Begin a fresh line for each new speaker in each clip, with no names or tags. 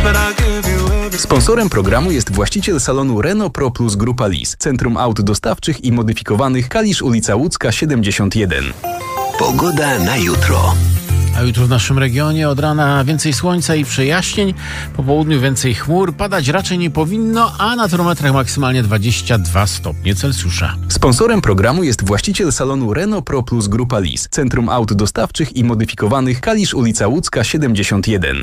Sponsorem programu jest właściciel salonu Renault Pro Plus Grupa Lis, Centrum Aut Dostawczych i Modyfikowanych, Kalisz, ulica Łódzka 71.
Pogoda na jutro.
A jutro w naszym regionie od rana więcej słońca i przejaśnień, po południu więcej chmur, padać raczej nie powinno, a na termometrach maksymalnie 22 stopnie Celsjusza.
Sponsorem programu jest właściciel salonu Renault Pro Plus Grupa Lis, Centrum Aut Dostawczych i Modyfikowanych, Kalisz, ulica Łódzka 71.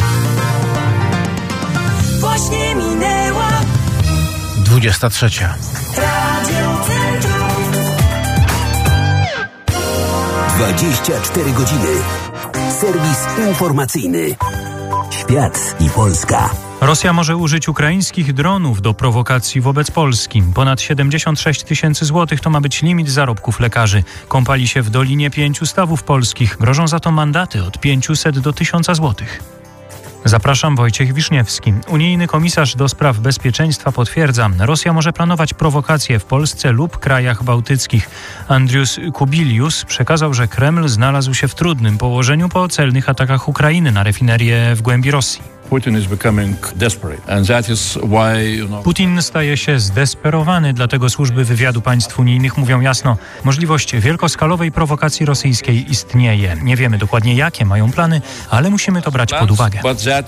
Właśnie minęła
23.
Radio Centrum.
24 godziny. Serwis informacyjny. Świat i Polska.
Rosja może użyć ukraińskich dronów do prowokacji wobec Polski. Ponad 76 tysięcy złotych to ma być limit zarobków lekarzy. Kąpali się w Dolinie 5 stawów polskich. Grożą za to mandaty od 500 do 1000 złotych. Zapraszam, Wojciech Wiszniewski. Unijny komisarz do spraw bezpieczeństwa potwierdza, Rosja może planować prowokacje w Polsce lub krajach bałtyckich. Andrius Kubilius przekazał, że Kreml znalazł się w trudnym położeniu po celnych atakach Ukrainy na rafinerię w głębi Rosji. Putin staje się zdesperowany, dlatego służby wywiadu państw unijnych mówią jasno, możliwość wielkoskalowej prowokacji rosyjskiej istnieje. Nie wiemy dokładnie, jakie mają plany, ale musimy to brać pod uwagę.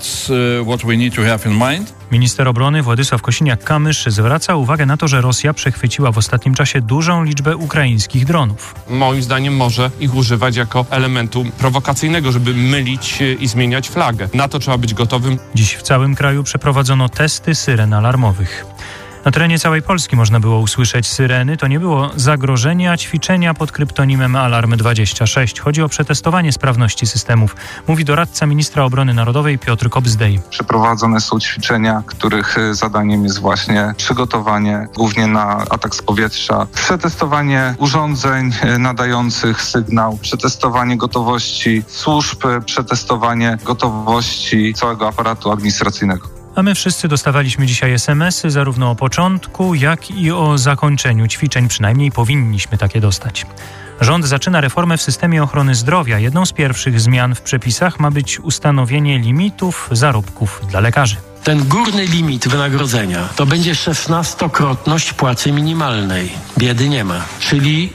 Minister obrony Władysław Kosiniak-Kamysz zwraca uwagę na to, że Rosja przechwyciła w ostatnim czasie dużą liczbę ukraińskich dronów.
Moim zdaniem może ich używać jako elementu prowokacyjnego, żeby mylić i zmieniać flagę. Na to trzeba być gotowym.
Dziś w całym kraju przeprowadzono testy syren alarmowych. Na terenie całej Polski można było usłyszeć syreny. To nie było zagrożenie, a ćwiczenia pod kryptonimem Alarm 26. Chodzi o przetestowanie sprawności systemów, mówi doradca ministra obrony narodowej Piotr Kobzdej.
Przeprowadzone są ćwiczenia, których zadaniem jest właśnie przygotowanie głównie na atak z powietrza, przetestowanie urządzeń nadających sygnał, przetestowanie gotowości służb, przetestowanie gotowości całego aparatu administracyjnego.
A my wszyscy dostawaliśmy dzisiaj SMS-y zarówno o początku, jak i o zakończeniu ćwiczeń. Przynajmniej powinniśmy takie dostać. Rząd zaczyna reformę w systemie ochrony zdrowia. Jedną z pierwszych zmian w przepisach ma być ustanowienie limitów zarobków dla lekarzy.
Ten górny limit wynagrodzenia to będzie 16-krotność płacy minimalnej. Biedy nie ma. Czyli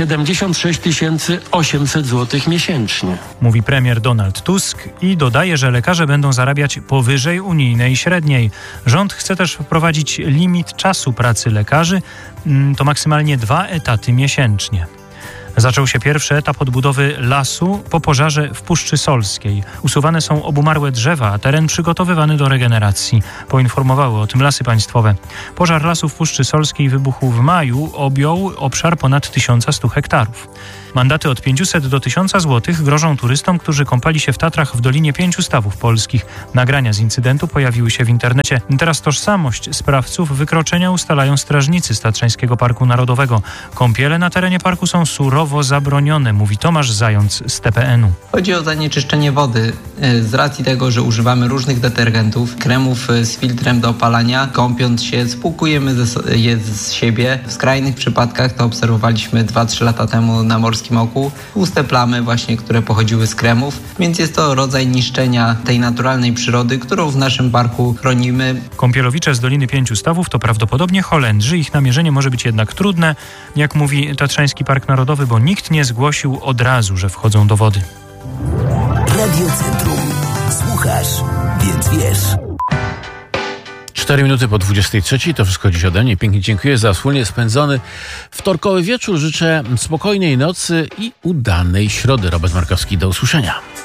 76 800 zł miesięcznie.
Mówi premier Donald Tusk i dodaje, że lekarze będą zarabiać powyżej unijnej średniej. Rząd chce też wprowadzić limit czasu pracy lekarzy. To maksymalnie 2 etaty miesięcznie. Zaczął się pierwszy etap odbudowy lasu po pożarze w Puszczy Solskiej. Usuwane są obumarłe drzewa, a teren przygotowywany do regeneracji. Poinformowały o tym Lasy Państwowe. Pożar lasu w Puszczy Solskiej wybuchł w maju, objął obszar ponad 1100 hektarów. Mandaty od 500 do 1000 zł grożą turystom, którzy kąpali się w Tatrach w Dolinie 5 stawów polskich. Nagrania z incydentu pojawiły się w internecie. Teraz tożsamość sprawców wykroczenia ustalają strażnicy z Tatrzańskiego Parku Narodowego. Kąpiele na terenie parku są surowo zabronione, mówi Tomasz Zając z TPN-u.
Chodzi o zanieczyszczenie wody. Z racji tego, że używamy różnych detergentów, kremów z filtrem do opalania, kąpiąc się, spłukujemy je z siebie. W skrajnych przypadkach to obserwowaliśmy 2-3 lata temu na Morskim Oku. Tłuste plamy właśnie, które pochodziły z kremów, więc jest to rodzaj niszczenia tej naturalnej przyrody, którą w naszym parku chronimy.
Kąpielowicze z Doliny 5 Stawów to prawdopodobnie Holendrzy. Ich namierzenie może być jednak trudne, jak mówi Tatrzański Park Narodowy, bo nikt nie zgłosił od razu, że wchodzą do wody.
Radio Centrum. Słuchasz, więc wiesz.
4 minuty po 23. To wszystko dziś ode mnie. Pięknie dziękuję za wspólnie spędzony wtorkowy wieczór. Życzę spokojnej nocy i udanej środy. Robert Markowski, do usłyszenia.